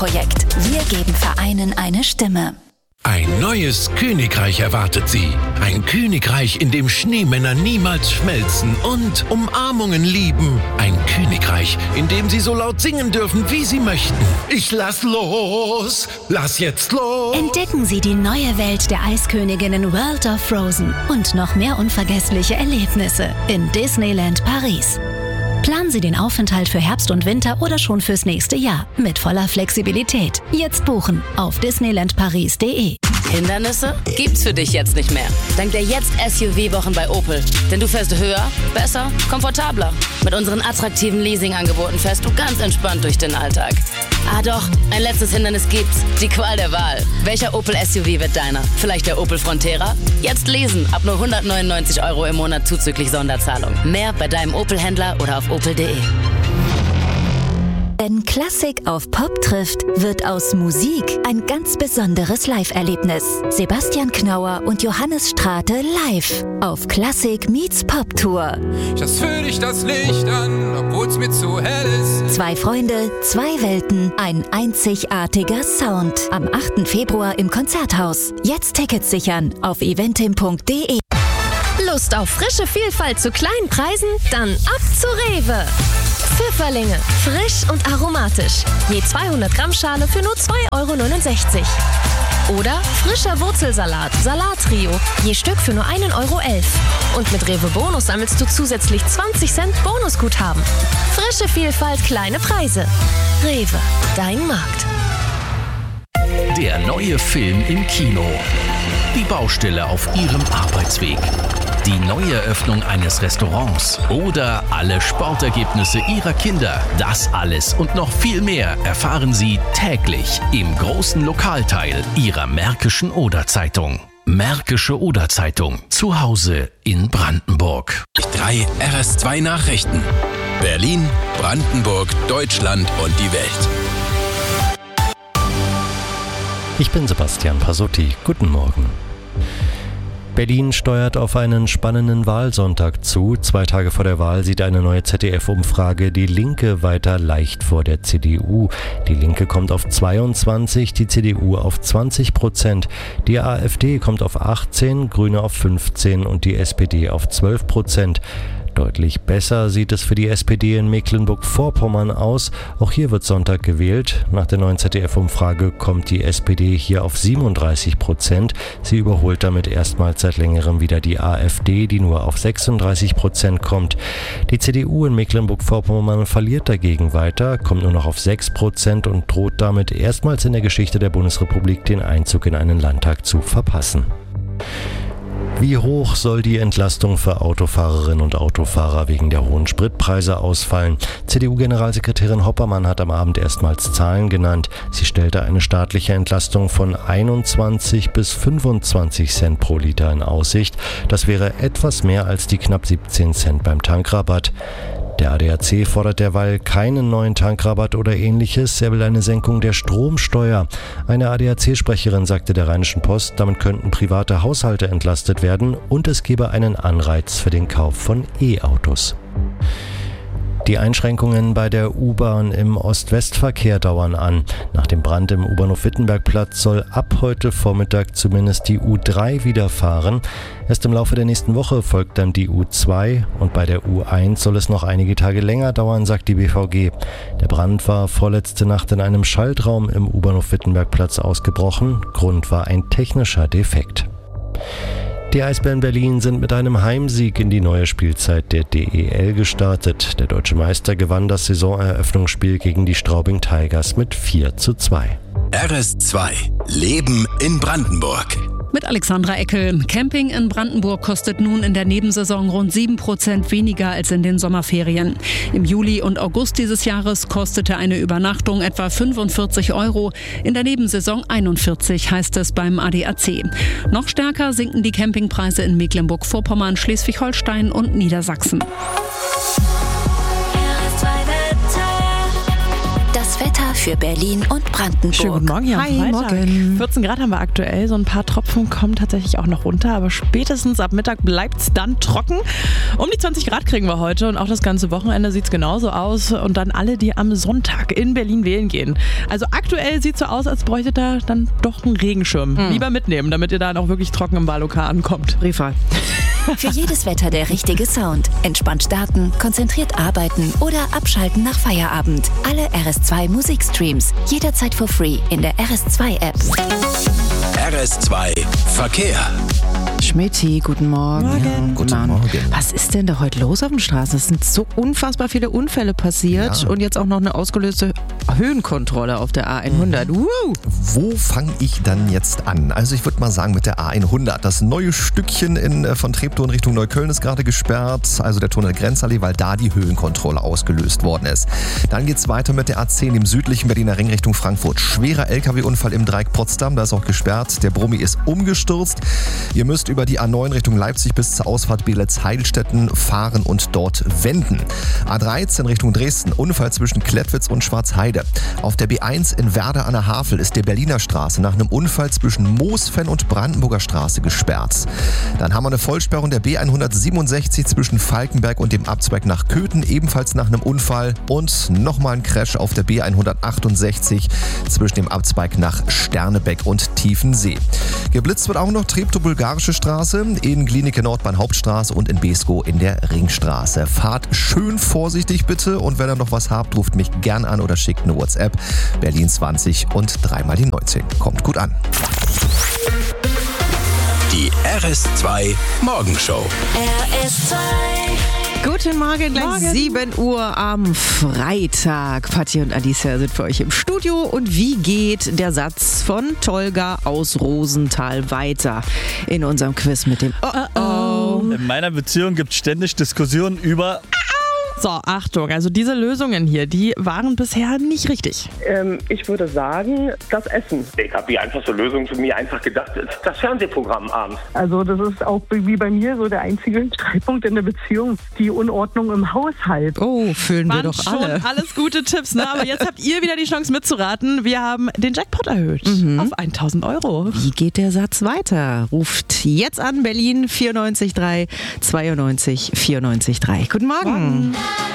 Projekt. Wir geben Vereinen eine Stimme. Ein neues Königreich erwartet Sie. Ein Königreich, in dem Schneemänner niemals schmelzen und Umarmungen lieben. Ein Königreich, in dem Sie so laut singen dürfen, wie Sie möchten. Ich lass los! Lass jetzt los! Entdecken Sie die neue Welt der Eisköniginnen World of Frozen und noch mehr unvergessliche Erlebnisse in Disneyland Paris. Planen Sie den Aufenthalt für Herbst und Winter oder schon fürs nächste Jahr mit voller Flexibilität. Jetzt buchen auf disneylandparis.de. Hindernisse gibt's für dich jetzt nicht mehr. Dank der Jetzt-SUV-Wochen bei Opel. Denn du fährst höher, besser, komfortabler. Mit unseren attraktiven Leasing-Angeboten fährst du ganz entspannt durch den Alltag. Ah doch, ein letztes Hindernis gibt's. Die Qual der Wahl. Welcher Opel-SUV wird deiner? Vielleicht der Opel Frontera? Jetzt lesen, ab nur 199 € im Monat zuzüglich Sonderzahlung. Mehr bei deinem Opel-Händler oder auf opel.de. Wenn Klassik auf Pop trifft, wird aus Musik ein ganz besonderes Live-Erlebnis. Sebastian Knauer und Johannes Strate live auf Klassik meets Pop Tour. Just für dich das Licht an, obwohl's mir zu hell ist. 2 Freunde, 2 Welten, ein einzigartiger Sound. Am 8. Februar im Konzerthaus. Jetzt Tickets sichern auf eventim.de. Lust auf frische Vielfalt zu kleinen Preisen? Dann ab zu Rewe. Pfifferlinge, frisch und aromatisch. Je 200 Gramm Schale für nur 2,69 €. Oder frischer Wurzelsalat, Salattrio, je Stück für nur 1,11 €. Und mit Rewe Bonus sammelst du zusätzlich 20 Cent Bonusguthaben. Frische Vielfalt, kleine Preise. Rewe, dein Markt. Der neue Film im Kino. Die Baustelle auf Ihrem Arbeitsweg. Die Neueröffnung eines Restaurants oder alle Sportergebnisse Ihrer Kinder. Das alles und noch viel mehr erfahren Sie täglich im großen Lokalteil Ihrer Märkischen Oder-Zeitung. Märkische Oder-Zeitung. Zu Hause in Brandenburg. 3 RS2 Nachrichten. Berlin, Brandenburg, Deutschland und die Welt. Ich bin Sebastian Pasotti. Guten Morgen. Berlin steuert auf einen spannenden Wahlsonntag zu. 2 Tage vor der Wahl sieht eine neue ZDF-Umfrage die Linke weiter leicht vor der CDU. Die Linke kommt auf 22%, die CDU auf 20%. Die AfD kommt auf 18%, Grüne auf 15% und die SPD auf 12%. Deutlich besser sieht es für die SPD in Mecklenburg-Vorpommern aus. Auch hier wird Sonntag gewählt. Nach der neuen ZDF-Umfrage kommt die SPD hier auf 37%. Sie überholt damit erstmals seit längerem wieder die AfD, die nur auf 36% kommt. Die CDU in Mecklenburg-Vorpommern verliert dagegen weiter, kommt nur noch auf 6% und droht damit erstmals in der Geschichte der Bundesrepublik den Einzug in einen Landtag zu verpassen. Wie hoch soll die Entlastung für Autofahrerinnen und Autofahrer wegen der hohen Spritpreise ausfallen? CDU-Generalsekretärin Hoppermann hat am Abend erstmals Zahlen genannt. Sie stellte eine staatliche Entlastung von 21 bis 25 Cent pro Liter in Aussicht. Das wäre etwas mehr als die knapp 17 Cent beim Tankrabatt. Der ADAC fordert derweil keinen neuen Tankrabatt oder ähnliches. Er will eine Senkung der Stromsteuer. Eine ADAC-Sprecherin sagte der Rheinischen Post, damit könnten private Haushalte entlastet werden und es gebe einen Anreiz für den Kauf von E-Autos. Die Einschränkungen bei der U-Bahn im Ost-West-Verkehr dauern an. Nach dem Brand im U-Bahnhof Wittenbergplatz soll ab heute Vormittag zumindest die U3 wieder fahren. Erst im Laufe der nächsten Woche folgt dann die U2 und bei der U1 soll es noch einige Tage länger dauern, sagt die BVG. Der Brand war vorletzte Nacht in einem Schaltraum im U-Bahnhof Wittenbergplatz ausgebrochen. Grund war ein technischer Defekt. Die Eisbären Berlin sind mit einem Heimsieg in die neue Spielzeit der DEL gestartet. Der deutsche Meister gewann das Saisoneröffnungsspiel gegen die Straubing Tigers mit 4:2. RS2 Leben in Brandenburg. Mit Alexandra Eckel. Camping in Brandenburg kostet nun in der Nebensaison rund 7% weniger als in den Sommerferien. Im Juli und August dieses Jahres kostete eine Übernachtung etwa 45 €, in der Nebensaison 41, heißt es beim ADAC. Noch stärker sinken die Campingpreise in Mecklenburg-Vorpommern, Schleswig-Holstein und Niedersachsen. Das Wetter für Berlin und Brandenburg. Schönen guten Morgen hier am Freitag. Morgen. 14 Grad haben wir aktuell. So ein paar Tropfen kommen tatsächlich auch noch runter. Aber spätestens ab Mittag bleibt es dann trocken. Um die 20 Grad kriegen wir heute. Und auch das ganze Wochenende sieht es genauso aus. Und dann alle, die am Sonntag in Berlin wählen gehen. Also aktuell sieht es so aus, als bräuchtet ihr dann doch einen Regenschirm. Lieber mitnehmen, damit ihr dann auch wirklich trocken im Wahllokal ankommt. Briefwahl. Für jedes Wetter der richtige Sound. Entspannt starten, konzentriert arbeiten oder abschalten nach Feierabend. Alle RS2 Musikstreams. Jederzeit for free in der RS2-App. RS2 Verkehr. Schmitty, guten Morgen. Morgen. Guten Morgen. Was ist denn da heute los auf den Straßen? Es sind so unfassbar viele Unfälle passiert und jetzt auch noch eine ausgelöste Höhenkontrolle auf der A100. Wo fange ich dann jetzt an? Also ich würde mal sagen mit der A100. Das neue Stückchen von Treptow in Richtung Neukölln ist gerade gesperrt, also der Tunnel Grenzallee, weil da die Höhenkontrolle ausgelöst worden ist. Dann geht es weiter mit der A10 im südlichen Berliner Ring Richtung Frankfurt. Schwerer LKW-Unfall im Dreieck Potsdam, da ist auch gesperrt. Der Brummi ist umgestürzt. Ihr müsst über die A9 Richtung Leipzig bis zur Ausfahrt Beelitz-Heilstätten fahren und dort wenden. A13 Richtung Dresden, Unfall zwischen Klettwitz und Schwarzheide. Auf der B1 in Werder an der Havel ist der Berliner Straße nach einem Unfall zwischen Moosfen und Brandenburger Straße gesperrt. Dann haben wir eine Vollsperrung der B167 zwischen Falkenberg und dem Abzweig nach Köthen, ebenfalls nach einem Unfall. Und nochmal ein Crash auf der B168 zwischen dem Abzweig nach Sternebeck und Tiefensee. Geblitzt wird auch noch Treptow-Bulgarische Straße, in Glienicke Nordbahn Hauptstraße und in Beeskow in der Ringstraße. Fahrt schön vorsichtig bitte und wenn ihr noch was habt, ruft mich gern an oder schickt eine WhatsApp. Berlin 20 und 3 mal die 19. Kommt gut an. Die RS2 Morgenshow. RS2. Guten Morgen, gleich 7 Uhr am Freitag. Patti und Alicia sind für euch im Studio. Und wie geht der Satz von Tolga aus Rosenthal weiter in unserem Quiz mit dem Oh-Oh? In meiner Beziehung gibt es ständig Diskussionen über... So, Achtung, also diese Lösungen hier, die waren bisher nicht richtig. Ich würde sagen, das Essen. Ich habe die einfachste Lösung für mich einfach gedacht, das Fernsehprogramm abends. Also das ist auch wie bei mir so der einzige Streitpunkt in der Beziehung, die Unordnung im Haushalt. Oh, füllen wir doch alle. Schon alles gute Tipps, ne? Aber jetzt habt ihr wieder die Chance mitzuraten. Wir haben den Jackpot erhöht auf 1.000 Euro. Wie geht der Satz weiter? Ruft jetzt an, Berlin 94 3 92 94 3. Guten Morgen.